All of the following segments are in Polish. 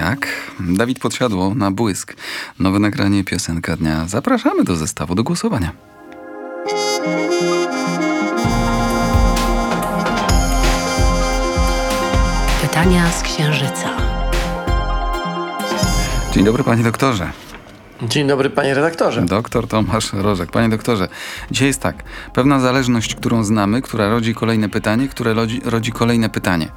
Tak, Dawid Podsiadło na Błysk. Nowe nagranie, piosenka dnia. Zapraszamy do zestawu, do głosowania. Pytania z Księżyca. Dzień dobry, panie doktorze. Dzień dobry, panie redaktorze. Doktor Tomasz Rożek. Panie doktorze, dzisiaj jest tak. Pewna zależność, którą znamy, która rodzi kolejne pytanie, które rodzi kolejne pytanie.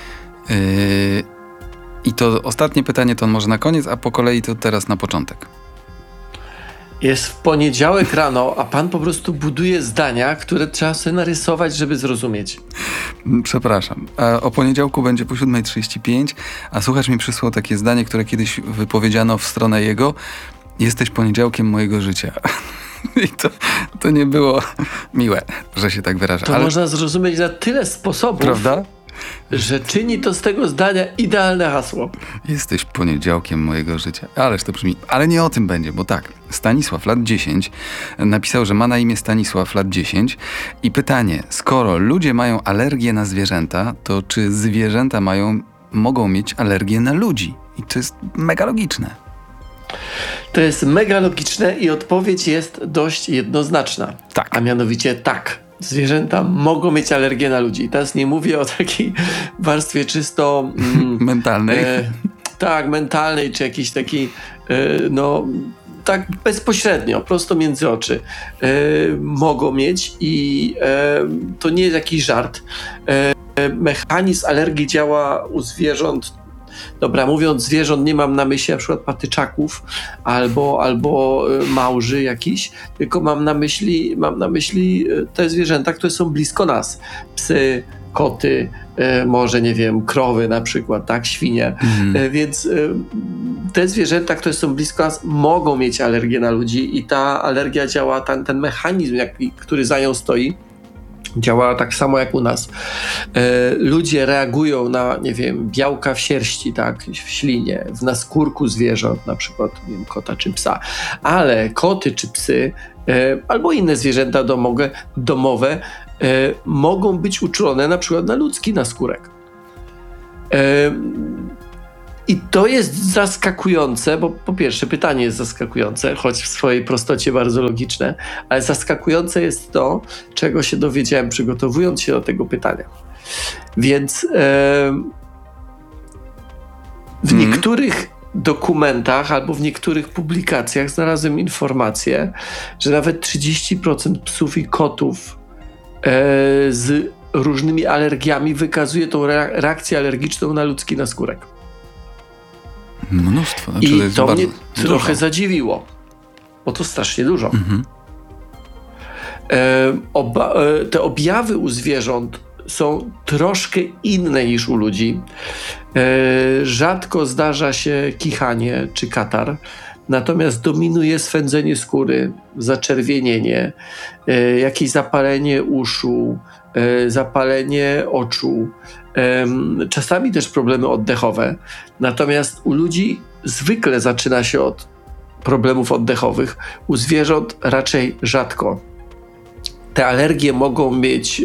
I to ostatnie pytanie to może na koniec, a po kolei to teraz na początek. Jest w poniedziałek rano, a pan po prostu buduje zdania, które trzeba sobie narysować, żeby zrozumieć. Przepraszam. O poniedziałku będzie po 7:35, a słuchacz mi przysłał takie zdanie, które kiedyś wypowiedziano w stronę jego. Jesteś poniedziałkiem mojego życia. I to nie było miłe, że się tak wyraża. To można zrozumieć na tyle sposobów, prawda? Że czyni to z tego zdania idealne hasło. Jesteś poniedziałkiem mojego życia. Ależ to brzmi. Ale nie o tym będzie, bo tak. Stanisław, lat 10, napisał, że ma na imię Stanisław, lat 10. I pytanie, skoro ludzie mają alergię na zwierzęta, to czy zwierzęta mogą mieć alergię na ludzi? I to jest mega logiczne. To jest mega logiczne i odpowiedź jest dość jednoznaczna. Tak. A mianowicie tak. Zwierzęta mogą mieć alergię na ludzi. Teraz nie mówię o takiej warstwie czysto mentalnej. Tak, mentalnej, czy jakiejś takiej tak bezpośrednio, prosto między oczy. Mogą mieć i to nie jest jakiś żart. Mechanizm alergii działa u zwierząt. Dobra, mówiąc zwierząt, nie mam na myśli na przykład patyczaków albo małży jakiś, tylko mam na myśli te zwierzęta, które są blisko nas. Psy, koty, może nie wiem, krowy na przykład, tak, świnie. Więc te zwierzęta, które są blisko nas, mogą mieć alergię na ludzi i ta alergia działa, ten mechanizm, który za nią stoi, działa tak samo jak u nas. Ludzie reagują na, nie wiem, białka w sierści, tak, w ślinie, w naskórku zwierząt, na przykład nie wiem, kota czy psa, ale koty czy psy albo inne zwierzęta domowe mogą być uczulone na przykład na ludzki naskórek. I to jest zaskakujące, bo po pierwsze pytanie jest zaskakujące, choć w swojej prostocie bardzo logiczne, ale zaskakujące jest to, czego się dowiedziałem przygotowując się do tego pytania. Więc w niektórych dokumentach albo w niektórych publikacjach znalazłem informację, że nawet 30% psów i kotów z różnymi alergiami wykazuje tą reakcję alergiczną na ludzki naskórek. Mnóstwo. I to mnie trochę zadziwiło, bo to strasznie dużo. Te objawy u zwierząt są troszkę inne niż u ludzi. Rzadko zdarza się kichanie czy katar, natomiast dominuje swędzenie skóry, zaczerwienienie, jakieś zapalenie uszu, zapalenie oczu, czasami też problemy oddechowe. Natomiast u ludzi zwykle zaczyna się od problemów oddechowych, u zwierząt raczej rzadko. Te alergie mogą mieć,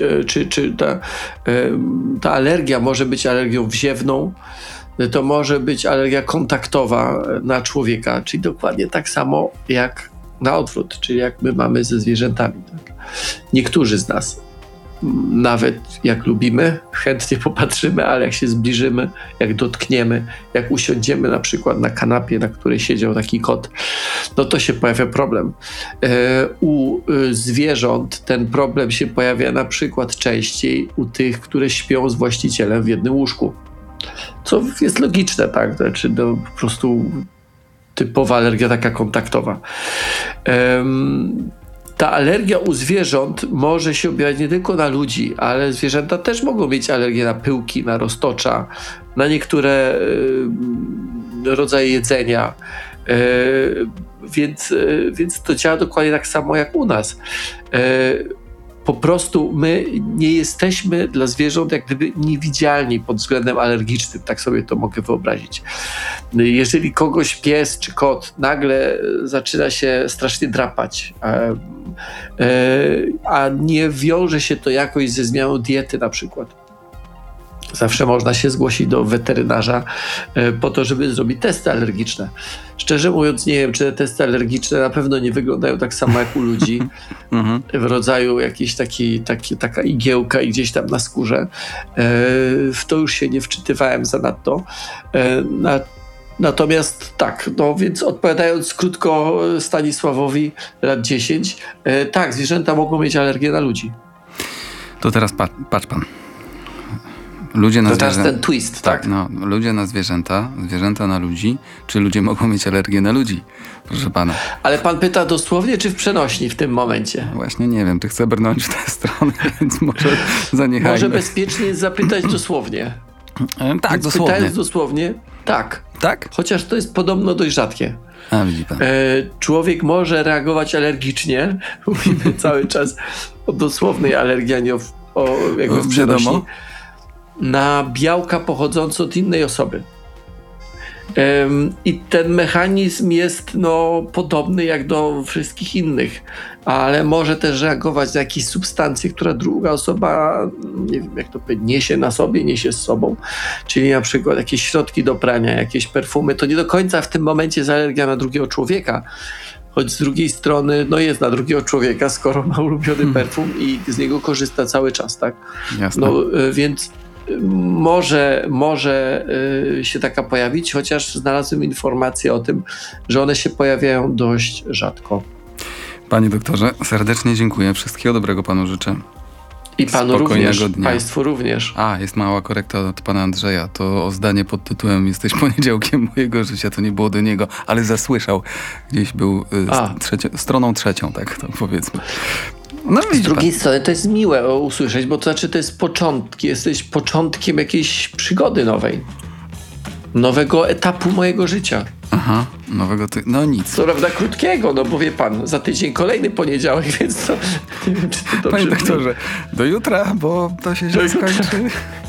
ta alergia może być alergią wziewną, to może być alergia kontaktowa na człowieka, czyli dokładnie tak samo jak na odwrót, czyli jak my mamy ze zwierzętami. Tak? Niektórzy z nas, nawet jak lubimy, chętnie popatrzymy, ale jak się zbliżymy, jak dotkniemy, jak usiądziemy na przykład na kanapie, na której siedział taki kot, no to się pojawia problem. U zwierząt ten problem się pojawia na przykład częściej u tych, które śpią z właścicielem w jednym łóżku. Co jest logiczne, tak? Znaczy, po prostu typowa alergia taka kontaktowa. Ta alergia u zwierząt może się objawiać nie tylko na ludzi, ale zwierzęta też mogą mieć alergię na pyłki, na roztocza, na niektóre rodzaje jedzenia. Więc to działa dokładnie tak samo jak u nas. Po prostu my nie jesteśmy dla zwierząt jak gdyby niewidzialni pod względem alergicznym, tak sobie to mogę wyobrazić. Jeżeli kogoś pies czy kot nagle zaczyna się strasznie drapać, a nie wiąże się to jakoś ze zmianą diety na przykład, Zawsze można się zgłosić do weterynarza po to, żeby zrobić testy alergiczne. Szczerze mówiąc, nie wiem, czy te testy alergiczne na pewno nie wyglądają tak samo jak u ludzi, w rodzaju jakiejś taka igiełka i gdzieś tam na skórze. W to już się nie wczytywałem zanadto. Natomiast tak, no więc odpowiadając krótko Stanisławowi, lat 10, tak, zwierzęta mogą mieć alergię na ludzi. To teraz patrz pan. Ludzie na To teraz zwierzęta. ten twist, tak? No, ludzie na zwierzęta, zwierzęta na ludzi. Czy ludzie mogą mieć alergię na ludzi? Proszę pana. Ale pan pyta dosłownie czy w przenośni w tym momencie? Właśnie nie wiem, ty chcę brnąć w tę stronę, więc może zaniechajmy. Może bezpiecznie jest zapytać dosłownie. Tak, Więc dosłownie. Pytając dosłownie, tak. Tak? Chociaż to jest podobno dość rzadkie. A, widzi pan. Człowiek może reagować alergicznie. Mówimy cały czas o dosłownej alergii, a nie o jakby w przenośni. Wiadomo. Na białka pochodzące od innej osoby. I ten mechanizm jest podobny jak do wszystkich innych, ale może też reagować na jakieś substancje, które druga osoba, nie wiem jak to powiedzieć, niesie z sobą, czyli na przykład jakieś środki do prania, jakieś perfumy. To nie do końca w tym momencie jest alergia na drugiego człowieka, choć z drugiej strony jest na drugiego człowieka, skoro ma ulubiony perfum i z niego korzysta cały czas, tak? Jasne. Więc może się taka pojawić, chociaż znalazłem informację o tym, że one się pojawiają dość rzadko. Panie doktorze, serdecznie dziękuję. Wszystkiego dobrego panu życzę. I panu Spokojnego również, dnia. państwu również. Jest mała korekta od pana Andrzeja. To o zdanie pod tytułem "Jesteś poniedziałkiem mojego życia", to nie było do niego, ale zasłyszał. Gdzieś był stroną trzecią, tak to powiedzmy. No, Z drugiej strony to jest miłe usłyszeć, bo to znaczy to jest jesteś początkiem jakiejś przygody nowej. Nowego etapu mojego życia. Aha, no nic. Co prawda krótkiego, bo wie pan, za tydzień kolejny poniedziałek, więc to nie wiem, czy to dobrze. Panie doktorze, do jutra, bo to się źle skończy.